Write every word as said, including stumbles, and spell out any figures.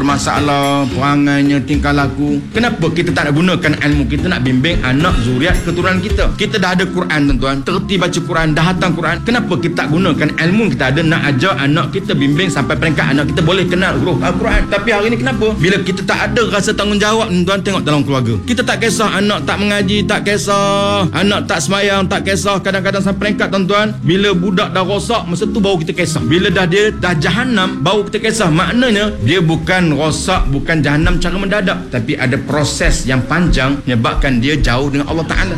masalah perangainya, tingkah laku. Kenapa kita tak nak gunakan ilmu kita nak bimbing anak zuriat keturunan kita? Kita dah ada Quran tuan-tuan, terti baca Quran, dah hatam Quran. Kenapa kita tak gunakan ilmu kita ada nak ajar anak kita, bimbing sampai peringkat anak kita boleh kenal huruf Al-Quran? Tapi hari ni kenapa? Bila kita tak ada rasa tanggungjawab tuan, tengok dalam keluarga. Kita tak kisah anak tak mengaji, tak kisah anak tak semayang, tak kisah kadang-kadang sampai peringkat tuan-tuan. Bila budak dah rosak, masa tu baru kita kisah. Bila dah dia dah jahanam, baru kita kisah. Maknanya dia bukan rosak, bukan jahanam cara mendadak, tapi ada proses yang panjang menyebabkan dia jauh dengan Allah Ta'ala.